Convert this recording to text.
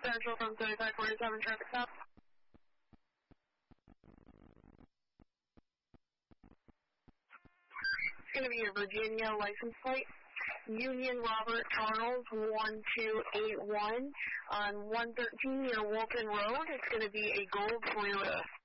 Central from 3547 traffic stop. It's going to be a Virginia license plate. Union Robert Charles 1281 on 113 near Walton Road. It's going to be a gold Toyota.